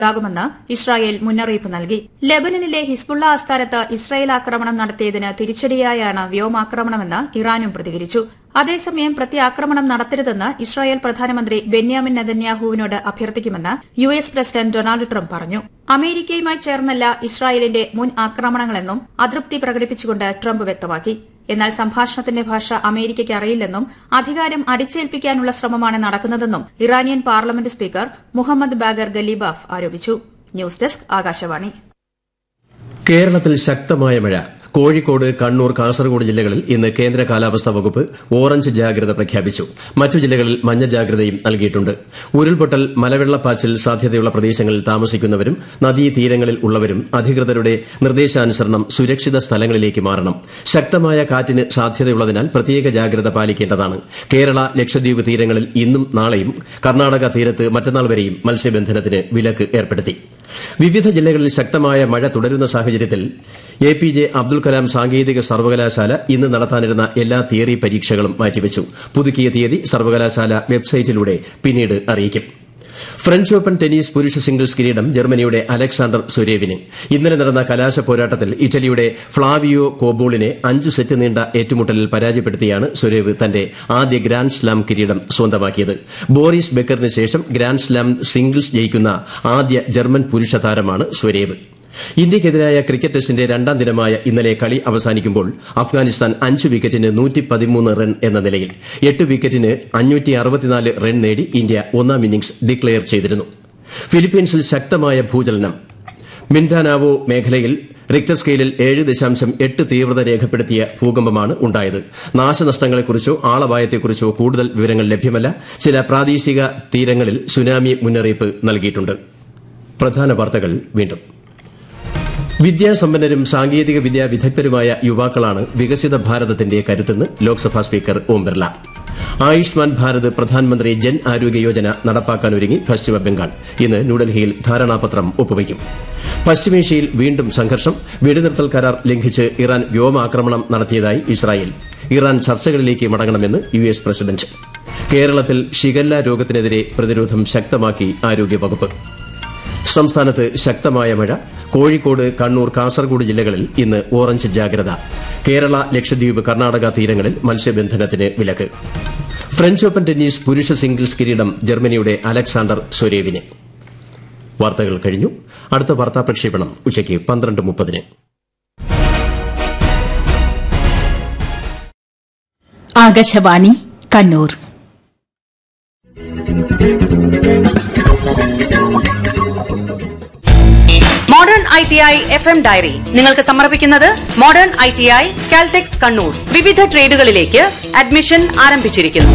ാകുമെന്ന് Israel മുന്നറിയിപ്പ് നൽകി. ലെബനനിലെ Hezbollah ആസ്ഥാനത്ത് ഇസ്രായേൽ ആക്രമണം നടത്തിയതിന് തിരിച്ചടിയായാണ് വ്യോമാക്രമണമെന്ന് ഇറാനും പ്രതികരിച്ചു. അതേസമയം പ്രത്യാക്രമണം നടത്തരുതെന്ന് ഇസ്രായേൽ പ്രധാനമന്ത്രി Benyamin നെതന്യാഹുവിനോട് അഭ്യർത്ഥിക്കുമെന്ന് US president Donald Trump പറഞ്ഞു. അമേരിക്കയുമായി ചേർന്നല്ല ഇസ്രായേലിന്റെ മുൻ ആക്രമണങ്ങളെന്നും അതൃപ്തി പ്രകടിപ്പിച്ചുകൊണ്ട് ട്രംപ് വ്യക്തമാക്കി. എന്നാൽ സംഭാഷണത്തിന്റെ ഭാഷ അമേരിക്കയ്ക്ക് അറിയില്ലെന്നും അധികാരം അടിച്ചേൽപ്പിക്കാനുള്ള ശ്രമമാണ് നടക്കുന്നതെന്നും Iranian parliament speaker Mohammad Bagher Ghalibaf ആരോപിച്ചു. News desk Akashvani. കേരളത്തിൽ ശക്തമായ മഴ. കോഴിക്കോട്, കണ്ണൂർ, കാസർഗോഡ് ജില്ലകളിൽ ഇന്ന് കേന്ദ്ര കാലാവസ്ഥാ വകുപ്പ് ഓറഞ്ച് ജാഗ്രത പ്രഖ്യാപിച്ചു. മറ്റു ജില്ലകളിൽ മഞ്ഞ ജാഗ്രതയും നൽകിയിട്ടുണ്ട്. ഉരുൾപൊട്ടൽ, മലവെള്ളപ്പാച്ചിൽ സാധ്യതയുള്ള പ്രദേശങ്ങളിൽ താമസിക്കുന്നവരും നദീതീരങ്ങളിൽ ഉള്ളവരും അധികൃതരുടെ നിർദ്ദേശാനുസരണം സുരക്ഷിത സ്ഥലങ്ങളിലേക്ക് മാറണം. ശക്തമായ കാറ്റിന് സാധ്യതയുള്ളതിനാൽ പ്രത്യേക ജാഗ്രത പാലിക്കേണ്ടതാണ്. കേരള, ലക്ഷദ്വീപ് തീരങ്ങളിൽ ഇന്നും നാളെയും, കർണാടക തീരത്ത് മറ്റന്നാൾ വരെയും മത്സ്യബന്ധനത്തിന് വിലക്ക് ഏർപ്പെടുത്തി. വിവിധ ജില്ലകളിൽ ശക്തമായ മഴ തുടരുന്ന സാഹചര്യത്തിൽ എപിജെ അബ്ദുൽ കലാം സാങ്കേതിക സർവകലാശാല ഇന്ന് നടത്താനിരുന്ന എല്ലാ തിയറി പരീക്ഷകളും മാറ്റിവച്ചു. പുതുക്കിയ തീയതി സർവകലാശാല വെബ്സൈറ്റിലൂടെ പിന്നീട് അറിയിക്കും. ഫ്രഞ്ച് ഓപ്പൺ ടെന്നീസ് പുരുഷ സിംഗിൾസ് കിരീടം ജർമ്മനിയുടെ അലക്സാണ്ടർ സ്വരേവിന്. ഇന്നലെ നടന്ന കലാശ പോരാട്ടത്തിൽ ഇറ്റലിയുടെ ഫ്ളാവിയോ കോബോളിനെ 5 സെറ്റ് നീണ്ട ഏറ്റുമുട്ടലിൽ പരാജയപ്പെടുത്തിയാണ് സ്വരേവ് തന്റെ ആദ്യ ഗ്രാൻഡ് സ്ലാം കിരീടം സ്വന്തമാക്കിയത്. ബോറിസ് ബെക്കറിന് ശേഷം ഗ്രാൻഡ് സ്ലാം സിംഗിൾസ് ജയിക്കുന്ന ആദ്യ ജർമ്മൻ പുരുഷ താരമാണ് സ്വരേവ്. ഇന്ത്യയ്ക്കെതിരായ ക്രിക്കറ്റ് ടെസ്റ്റിന്റെ രണ്ടാം ദിനമായ ഇന്നലെ കളി അവസാനിക്കുമ്പോൾ അഫ്ഗാനിസ്ഥാൻ 5 വിക്കറ്റിന് 113 റൺ എന്ന നിലയിൽ 8 വിക്കറ്റിന് 564 റൺ നേടി ഇന്ത്യ ഒന്നാം ഇന്നിംഗ്സ് ഡിക്ലെയർ ചെയ്തിരുന്നു. ഫിലിപ്പീൻസിൽ ശക്തമായ ഭൂചലനം. മിൻഡാനാവോ മേഖലയിൽ റിക്ടർ സ്കെയിലിൽ 7.8 തീവ്രത രേഖപ്പെടുത്തിയ ഭൂകമ്പമാണ് ഉണ്ടായത്. നാശനഷ്ടങ്ങളെക്കുറിച്ചോ ആളപായത്തെക്കുറിച്ചോ കൂടുതൽ വിവരങ്ങൾ ലഭ്യമല്ല. ചില പ്രാദേശിക തീരങ്ങളിൽ സുനാമി മുന്നറിയിപ്പ് നൽകിയിട്ടുണ്ട്. പ്രധാന വാർത്തകൾ വീണ്ടും. വിദ്യാസമ്പന്നരും സാങ്കേതിക വിദ്യാ വിദഗ്ധരുമായ യുവാക്കളാണ് വികസിത ഭാരതത്തിന്റെ കരുത്തെന്ന് ലോക്സഭാ സ്പീക്കർ ഓം ബിർല. ആയുഷ്മാൻ ഭാരത് പ്രധാനമന്ത്രി ജൻ ആരോഗ്യ യോജന നടപ്പാക്കാനൊരുങ്ങി പശ്ചിമബംഗാൾ. ഇന്ന് ന്യൂഡൽഹിയിൽ ധാരണാപത്രം ഒപ്പുവയ്ക്കും. പശ്ചിമേഷ്യയിൽ വീണ്ടും സംഘർഷം. വെടിനിർത്തൽ കരാർ ലംഘിച്ച് ഇറാൻ വ്യോമാക്രമണം നടത്തിയതായി ഇസ്രായേൽ. Iran ചർച്ചകളിലേക്ക് മടങ്ങണമെന്ന് US president. കേരളത്തിൽ ഷിഗല്ല രോഗത്തിനെതിരെ പ്രതിരോധം ശക്തമാക്കി ആരോഗ്യവകുപ്പ്. സംസ്ഥാനത്ത് ശക്തമായ മഴ. കോഴിക്കോട്, കണ്ണൂർ, കാസർഗോഡ് ജില്ലകളിൽ ഇന്ന് ഓറഞ്ച് ജാഗ്രത. കേരള, ലക്ഷദ്വീപ്, കർണാടക തീരങ്ങളിൽ മത്സ്യബന്ധനത്തിന് വിലക്ക്. ഫ്രഞ്ച് ഓപ്പൺ ടെന്നീസ് പുരുഷ സിംഗിൾസ് കിരീടം ജർമ്മനിയുടെ അലക്സാണ്ടർ സ്വരേവിന്. വാർത്തകൾ കഴിഞ്ഞു. അടുത്ത വാർത്താ പ്രക്ഷേപണം ഉച്ചയ്ക്ക് 12:30. Akashvani Kannur. Modern ITI FM diary നിങ്ങൾക്ക് സമർപ്പിക്കുന്നത് മോഡേൺ ITI കാൽടെക്സ് കണ്ണൂർ. വിവിധ ട്രേഡുകളിലേക്ക് അഡ്മിഷൻ ആരംഭിച്ചിരിക്കുന്നു.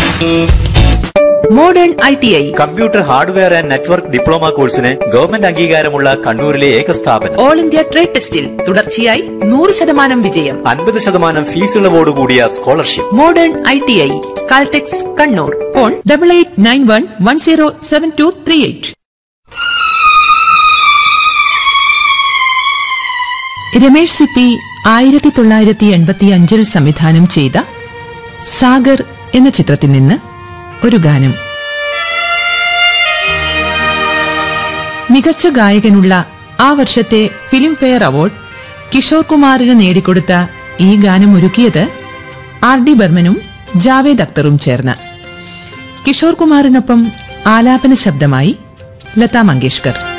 Modern ITI computer hardware and network diploma കോഴ്സിന് ഗവൺമെന്റ് അംഗീകാരമുള്ള കണ്ണൂരിലെ ഏക സ്ഥാപനം. ഓൾ ഇന്ത്യ ട്രേഡ് ടെസ്റ്റിൽ തുടർച്ചയായി 100% വിജയം. 50% fees ഇളവോടുകൂടിയ scholarship. Modern ITI Caltex Kannur. Phone 8891107238. Ramesh Sippy 1985 സംവിധാനം ചെയ്ത സാഗർ എന്ന ചിത്രത്തിൽ നിന്ന് ഒരു ഗാനം. മികച്ച ഗായകനുള്ള ആ വർഷത്തെ ഫിലിം ഫെയർ അവാർഡ് കിഷോർ കുമാറിന് നേടിക്കൊടുത്ത ഈ ഗാനം ഒരുക്കിയത് RD ബർമനും ജാവേദ് അക്തറും ചേർന്ന്. കിഷോർ കുമാറിനൊപ്പം ആലാപന ശബ്ദമായി ലതാ മങ്കേഷ്കർ.